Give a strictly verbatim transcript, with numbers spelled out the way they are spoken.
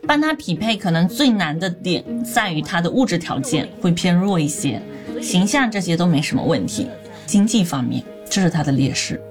帮他匹配可能最难的点在于他的物质条件会偏弱一些，形象这些都没什么问题，经济方面这是他的劣势。